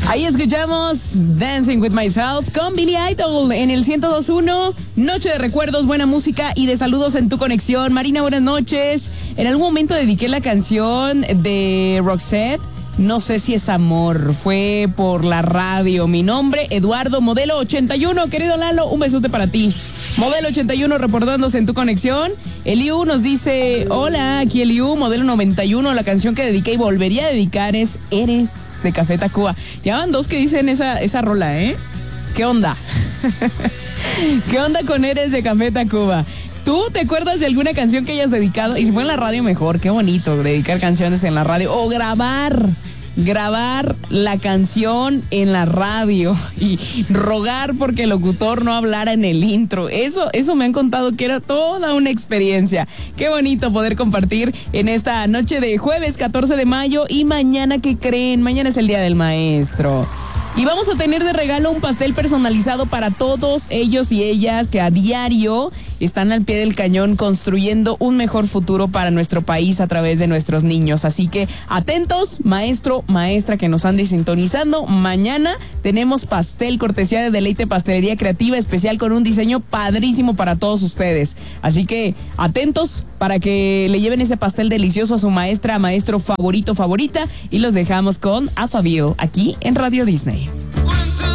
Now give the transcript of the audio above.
Ahí escuchamos Dancing with Myself con Billy Idol en el 102.1. Noche de recuerdos, buena música y de saludos en tu conexión. Marina, buenas noches. En algún momento dediqué la canción de Roxette. No sé si es amor, fue por la radio. Mi nombre, Eduardo, modelo 81. Querido Lalo, un besote para ti. Modelo 81 reportándose en tu conexión. Eliu nos dice, hola, aquí Eliu, modelo 91. La canción que dediqué y volvería a dedicar es Eres, de Café Tacuba. Ya van dos que dicen esa rola, ¿eh? ¿Qué onda? ¿Qué onda con Eres de Café Tacuba? ¿Tú te acuerdas de alguna canción que hayas dedicado? Y si fue en la radio, mejor. Qué bonito dedicar canciones en la radio. O grabar la canción en la radio y rogar porque el locutor no hablara en el intro. Eso me han contado que era toda una experiencia. Qué bonito poder compartir en esta noche de jueves 14 de mayo. Y mañana, ¿qué creen? Mañana es el Día del Maestro. Y vamos a tener de regalo un pastel personalizado para todos ellos y ellas que a diario están al pie del cañón construyendo un mejor futuro para nuestro país a través de nuestros niños. Así que atentos, maestro, maestra que nos ande sintonizando. Mañana tenemos pastel cortesía de Deleite Pastelería Creativa especial con un diseño padrísimo para todos ustedes. Así que atentos para que le lleven ese pastel delicioso a su maestra, maestro favorito, favorita. Y los dejamos con Alphaville aquí en Radio Disney.